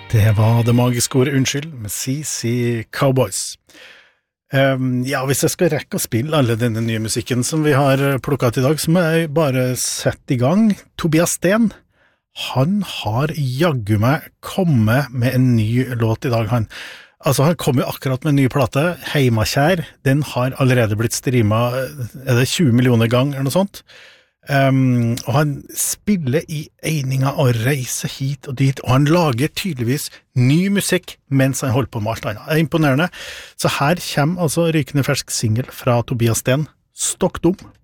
Det var det magiske ordet unnskyld med CC Cowboys. Ja, hvis jeg skal rekke å spille alle denne nye musikken som vi har plukket i dag, så må jeg bare sette i gang. Tobias Sten, han har jaggu meg kommet med en ny låt i dag. Han kom jo akkurat med en ny plate, Heimakjær. Den har allerede blitt streamet, det 20 millioner gang eller noe sånt? Og han spiller i eininga og reiser hit og dit, og han lager tydeligvis ny musikk mens han holder på med alt annet. Det imponerende. Så her kommer altså rykende fersk single fra Tobias Sten, Stokkdom.